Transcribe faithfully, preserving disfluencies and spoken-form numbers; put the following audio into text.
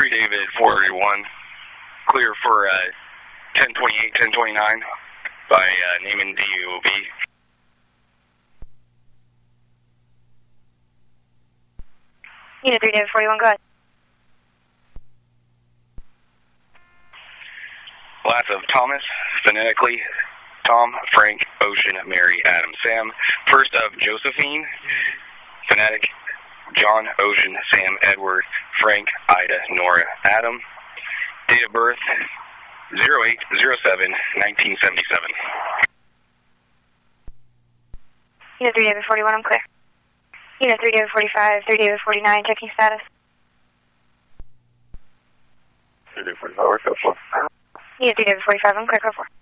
three David four one, clear for uh, ten twenty-eight, ten twenty-nine by uh, Neiman D U O B. Unit three David forty-one, go ahead. Last of Thomas, phonetically, Tom, Frank, Ocean, Mary, Adam, Sam. First of Josephine, phonetic, John, Ocean, Sam, Edward, Frank, Ida, Nora, Adam. Date of birth, zero eight zero seven, nineteen seventy-seven. Unit three David forty-one, I'm clear. Unit three David forty-five, three David forty-nine, checking status. three David forty-five, we're code four. Unit three David forty-five, I'm clear, code four.